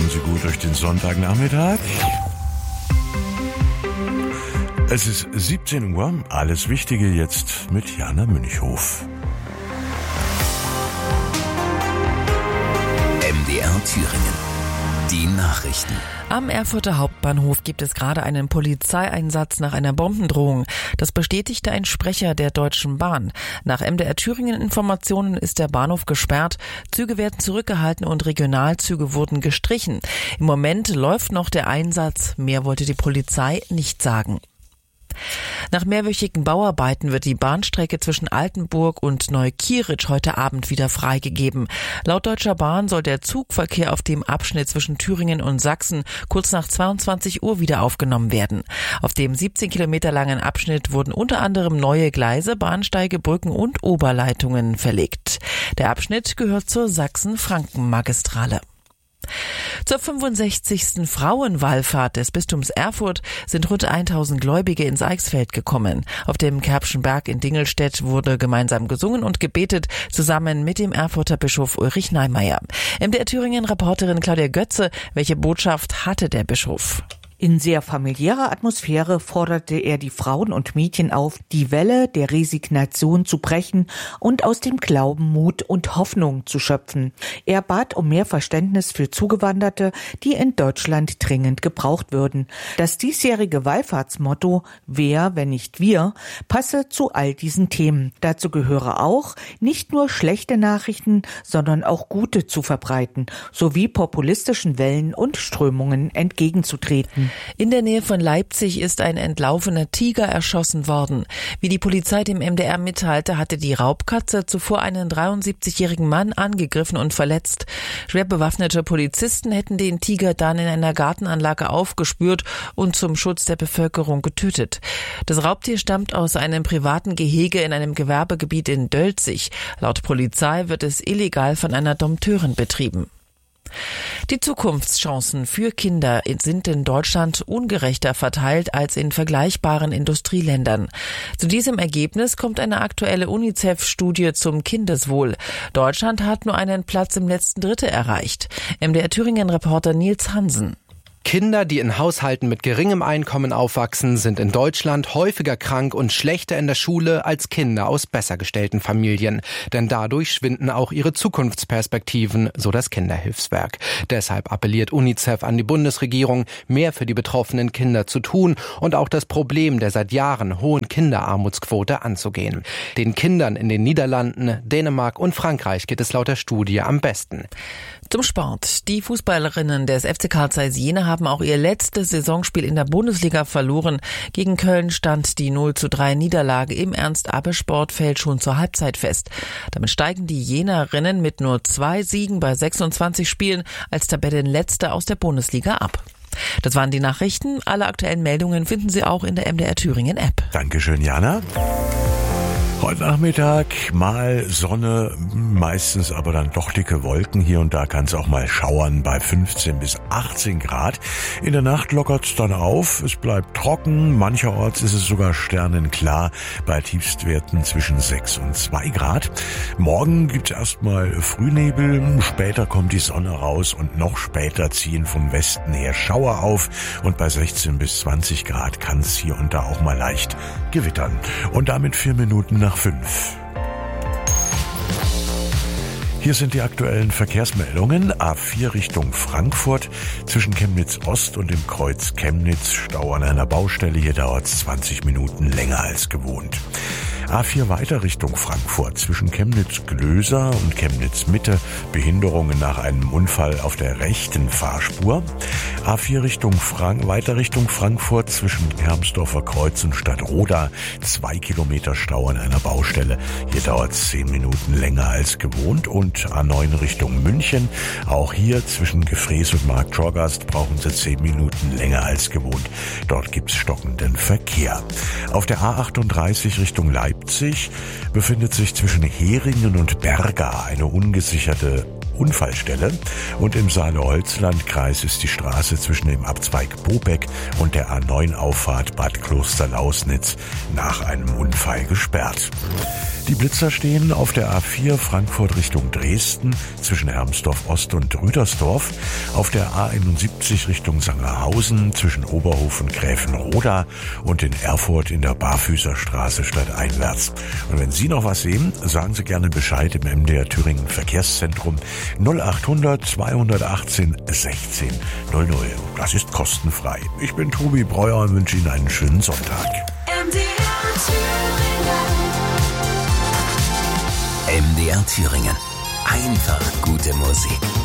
Kommen Sie gut durch den Sonntagnachmittag. Es ist 17 Uhr. Alles Wichtige jetzt mit Jana Münchhof. MDR Thüringen. Die Nachrichten. Am Erfurter Hauptbahnhof gibt es gerade einen Polizeieinsatz nach einer Bombendrohung. Das bestätigte ein Sprecher der Deutschen Bahn. Nach MDR Thüringen Informationen ist der Bahnhof gesperrt. Züge werden zurückgehalten und Regionalzüge wurden gestrichen. Im Moment läuft noch der Einsatz. Mehr wollte die Polizei nicht sagen. Nach mehrwöchigen Bauarbeiten wird die Bahnstrecke zwischen Altenburg und Neukieritz heute Abend wieder freigegeben. Laut Deutscher Bahn soll der Zugverkehr auf dem Abschnitt zwischen Thüringen und Sachsen kurz nach 22 Uhr wieder aufgenommen werden. Auf dem 17 Kilometer langen Abschnitt wurden unter anderem neue Gleise, Bahnsteige, Brücken und Oberleitungen verlegt. Der Abschnitt gehört zur Sachsen-Franken-Magistrale. Zur 65. Frauenwallfahrt des Bistums Erfurt sind rund 1000 Gläubige ins Eichsfeld gekommen. Auf dem Kerbschen Berg in Dingelstedt wurde gemeinsam gesungen und gebetet, zusammen mit dem Erfurter Bischof Ulrich Neimeyer. MDR Thüringen-Reporterin Claudia Götze, welche Botschaft hatte der Bischof? In sehr familiärer Atmosphäre forderte er die Frauen und Mädchen auf, die Welle der Resignation zu brechen und aus dem Glauben Mut und Hoffnung zu schöpfen. Er bat um mehr Verständnis für Zugewanderte, die in Deutschland dringend gebraucht würden. Das diesjährige Wallfahrtsmotto „Wer, wenn nicht wir?" passe zu all diesen Themen. Dazu gehöre auch, nicht nur schlechte Nachrichten, sondern auch gute zu verbreiten, sowie populistischen Wellen und Strömungen entgegenzutreten. In der Nähe von Leipzig ist ein entlaufener Tiger erschossen worden. Wie die Polizei dem MDR mitteilte, hatte die Raubkatze zuvor einen 73-jährigen Mann angegriffen und verletzt. Schwer bewaffnete Polizisten hätten den Tiger dann in einer Gartenanlage aufgespürt und zum Schutz der Bevölkerung getötet. Das Raubtier stammt aus einem privaten Gehege in einem Gewerbegebiet in Dölzig. Laut Polizei wird es illegal von einer Dompteurin betrieben. Die Zukunftschancen für Kinder sind in Deutschland ungerechter verteilt als in vergleichbaren Industrieländern. Zu diesem Ergebnis kommt eine aktuelle UNICEF-Studie zum Kindeswohl. Deutschland hat nur einen Platz im letzten Drittel erreicht. MDR Thüringen-Reporter Nils Hansen. Kinder, die in Haushalten mit geringem Einkommen aufwachsen, sind in Deutschland häufiger krank und schlechter in der Schule als Kinder aus besser gestellten Familien. Denn dadurch schwinden auch ihre Zukunftsperspektiven, so das Kinderhilfswerk. Deshalb appelliert UNICEF an die Bundesregierung, mehr für die betroffenen Kinder zu tun und auch das Problem der seit Jahren hohen Kinderarmutsquote anzugehen. Den Kindern in den Niederlanden, Dänemark und Frankreich geht es laut der Studie am besten. Zum Sport. Die Fußballerinnen des FC Carl Zeiss Jena haben auch ihr letztes Saisonspiel in der Bundesliga verloren. Gegen Köln stand die 0:3 Niederlage im Ernst-Abbe-Sportfeld schon zur Halbzeit fest. Damit steigen die Jenerinnen mit nur 2 Siegen bei 26 Spielen als Tabellenletzte aus der Bundesliga ab. Das waren die Nachrichten. Alle aktuellen Meldungen finden Sie auch in der MDR Thüringen App. Dankeschön, Jana. Heute Nachmittag mal Sonne, meistens aber dann doch dicke Wolken. Hier und da kann es auch mal schauern bei 15 bis 18 Grad. In der Nacht lockert es dann auf, es bleibt trocken. Mancherorts ist es sogar sternenklar bei Tiefstwerten zwischen 6 und 2 Grad. Morgen gibt es erstmal Frühnebel, später kommt die Sonne raus und noch später ziehen vom Westen her Schauer auf. Und bei 16 bis 20 Grad kann es hier und da auch mal leicht gewittern. Und damit 4 Minuten nach 5. Hier sind die aktuellen Verkehrsmeldungen. A4 Richtung Frankfurt zwischen Chemnitz Ost und dem Kreuz Chemnitz. Stau an einer Baustelle. Hier dauert es 20 Minuten länger als gewohnt. A4 weiter Richtung Frankfurt zwischen Chemnitz-Glöser und Chemnitz-Mitte. Behinderungen nach einem Unfall auf der rechten Fahrspur. A4 weiter Richtung Frankfurt zwischen Hermsdorfer Kreuz und Stadtroda. 2 Kilometer Stau an einer Baustelle. Hier dauert es 10 Minuten länger als gewohnt. Und A9 Richtung München. Auch hier zwischen Gefrees und Marktschorgast brauchen Sie 10 Minuten länger als gewohnt. Dort gibt's stockenden Verkehr. Auf der A38 Richtung Leipzig befindet sich zwischen Heringen und Berga eine ungesicherte Unfallstelle. Und im Saale-Holzland-Kreis ist die Straße zwischen dem Abzweig Bobeck und der A9-Auffahrt Bad Klosterlausnitz nach einem Unfall gesperrt. Die Blitzer stehen auf der A4 Frankfurt Richtung Dresden zwischen Hermsdorf Ost und Rüdersdorf, auf der A71 Richtung Sangerhausen zwischen Oberhof und Gräfenroda und in Erfurt in der Barfüßerstraße stadteinwärts. Und wenn Sie noch was sehen, sagen Sie gerne Bescheid im MDR Thüringen Verkehrszentrum 0800 218 16 00. Das ist kostenfrei. Ich bin Tobi Breuer und wünsche Ihnen einen schönen Sonntag. MDR Thüringen. Einfach gute Musik.